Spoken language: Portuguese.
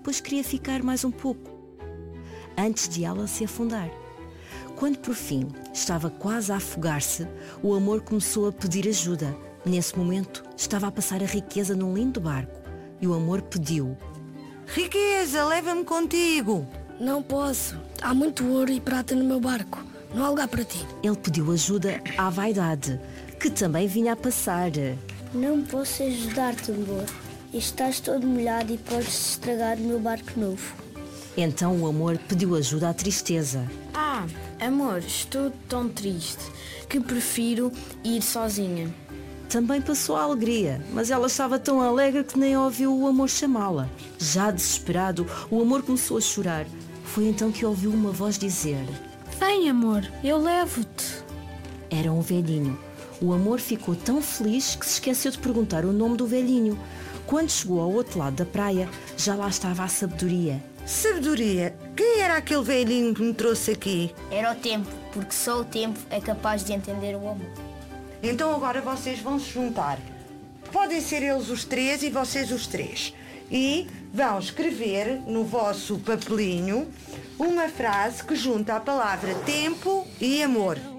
pois queria ficar mais um pouco, antes de ela se afundar. Quando por fim estava quase a afogar-se, o amor começou a pedir ajuda. Nesse momento estava a passar a Riqueza num lindo barco e o amor pediu: Riqueza, leva-me contigo. Não posso. Há muito ouro e prata no meu barco. Não há lugar para ti. Ele pediu ajuda à Vaidade, que também vinha a passar. Não posso ajudar-te, amor. Estás todo molhado e podes estragar o meu barco novo. Então o amor pediu ajuda à Tristeza. Amor, estou tão triste que prefiro ir sozinha. Também passou a Alegria, mas ela estava tão alegre que nem ouviu o amor chamá-la. Já desesperado, o amor começou a chorar. Foi então que ouviu uma voz dizer: Vem, amor, eu levo-te. Era um velhinho. O amor ficou tão feliz que se esqueceu de perguntar o nome do velhinho. Quando chegou ao outro lado da praia, já lá estava a Sabedoria. Sabedoria, quem era aquele velhinho que me trouxe aqui? Era o tempo, porque só o tempo é capaz de entender o amor. Então agora vocês vão se juntar. Podem ser eles os três e vocês os três. E vão escrever no vosso papelinho uma frase que junta a palavra tempo e amor.